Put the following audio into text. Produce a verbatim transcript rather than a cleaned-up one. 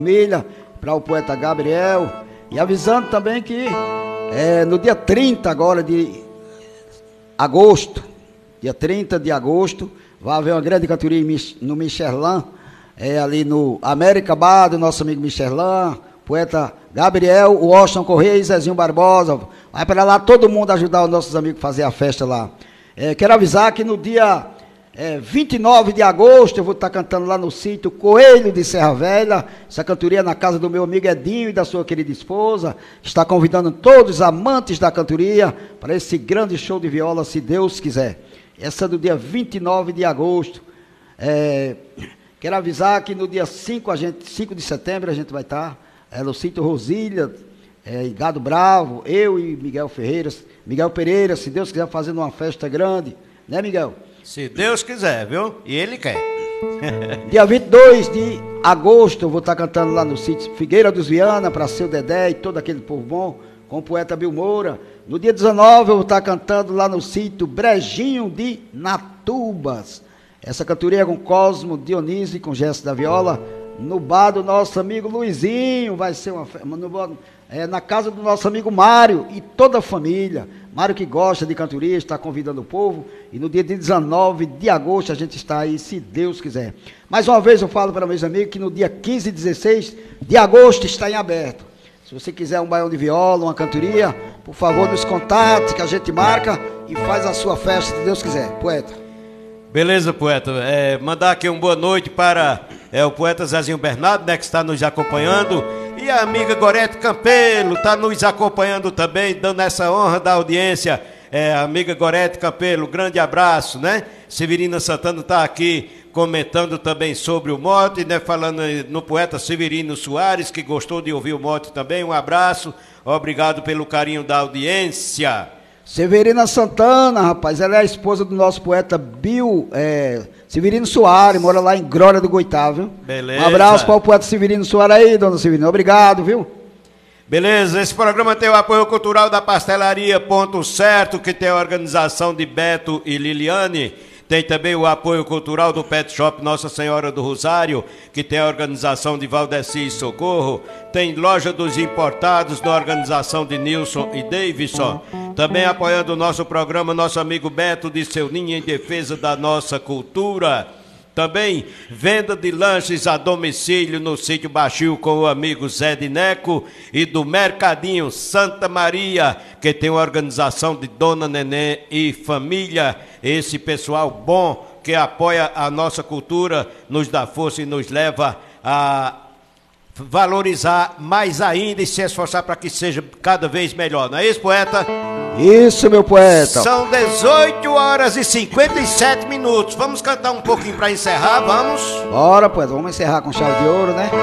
Família, para o poeta Gabriel, e avisando também que é, no dia trinta agora de agosto, dia trinta de agosto, vai haver uma grande cantoria no Michelin, é, ali no América Bar, do nosso amigo Michelin, poeta Gabriel, o Washington Correia e Zezinho Barbosa. Vai para lá todo mundo ajudar os nossos amigos a fazer a festa lá. É, quero avisar que no dia é, vinte e nove de agosto eu vou estar cantando lá no sítio Coelho de Serra Velha, essa cantoria na casa do meu amigo Edinho e da sua querida esposa. Está convidando todos os amantes da cantoria para esse grande show de viola, se Deus quiser. Essa é do dia vinte e nove de agosto. É, quero avisar que no dia cinco, a gente, cinco de setembro a gente vai estar é, no sítio Rosília, é, Gado Bravo, eu e Miguel Ferreira, Miguel Pereira, se Deus quiser, fazendo uma festa grande, né, Miguel? Se Deus quiser, viu? E Ele quer. Dia vinte e dois de agosto eu vou estar cantando lá no sítio Figueira dos Viana, para seu Dedé e todo aquele povo bom, com o poeta Bill Moura. No dia dezenove eu vou estar cantando lá no sítio Brejinho de Natubas. Essa cantoria é com Cosmo Dionísio e com Gesto da Viola, no bar do nosso amigo Luizinho. Vai ser uma no, é, na casa do nosso amigo Mário e toda a família. Mário, que gosta de cantoria, está convidando o povo. E no dia dezenove de agosto a gente está aí, se Deus quiser. Mais uma vez eu falo para meus amigos que no dia quinze e dezesseis de agosto está em aberto. Se você quiser um baião de viola, uma cantoria, por favor, nos contate, que a gente marca e faz a sua festa, se Deus quiser. Poeta. Beleza, poeta. É, mandar aqui uma boa noite para é, o poeta Zezinho Bernardo, né, que está nos acompanhando. E a amiga Gorete Campelo está nos acompanhando também, dando essa honra da audiência. É, a amiga Gorete Campelo, grande abraço, né? Severina Santana está aqui comentando também sobre o mote, né? Falando no poeta Severino Soares, que gostou de ouvir o mote também. Um abraço, obrigado pelo carinho da audiência. Severina Santana, rapaz, ela é a esposa do nosso poeta Bill, é, Severino Soares, mora lá em Glória do Goitá, viu? Beleza. Um abraço para o poeta Severino Soares aí, dona Severina, obrigado, viu? Beleza, esse programa tem o apoio cultural da Pastelaria Ponto Certo, que tem a organização de Beto e Liliane. Tem também o apoio cultural do Pet Shop Nossa Senhora do Rosário, que tem a organização de Valdeci e Socorro. Tem Loja dos Importados, na organização de Nilson e Davidson. Também apoiando o nosso programa, nosso amigo Beto de Seu Ninho, em defesa da nossa cultura. Também venda de lanches a domicílio no sítio Baixio com o amigo Zé de Neco, e do Mercadinho Santa Maria, que tem uma organização de Dona Nenê e família. Esse pessoal bom que apoia a nossa cultura, nos dá força e nos leva a valorizar mais ainda e se esforçar para que seja cada vez melhor. Não é isso, poeta? Isso, meu poeta. São dezoito horas e cinquenta e sete minutos. Vamos cantar um pouquinho para encerrar, vamos? Bora, poeta, vamos encerrar com chave de ouro, né?